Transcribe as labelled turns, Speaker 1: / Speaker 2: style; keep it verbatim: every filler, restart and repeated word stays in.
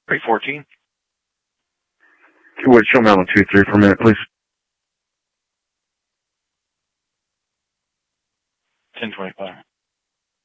Speaker 1: three fourteen.
Speaker 2: Wait, show me on two three for a minute, please.
Speaker 1: ten twenty-five.